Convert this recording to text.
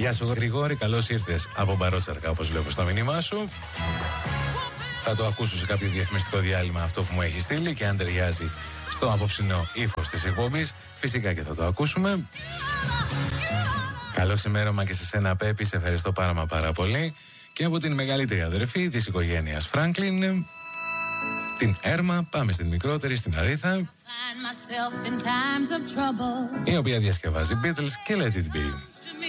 Γεια σου Γρηγόρη, καλώς ήρθες από Μπαρότσαρκα, όπως βλέπω στο μήνυμά σου. Θα το ακούσω σε κάποιο διαφημιστικό διάλειμμα αυτό που μου έχει στείλει και αν ταιριάζει στο απόψινό ύφος της εκπομπής, φυσικά και θα το ακούσουμε. Καλό ξημέρωμα και σε σένα Πέπη, σε ευχαριστώ πάρα πολύ. Και από την μεγαλύτερη αδερφή της οικογένειας Φράγκλιν, την Έρμα, πάμε στην μικρότερη, στην Αρίθα, η οποία διασκευάζει Beatles και Let It Be.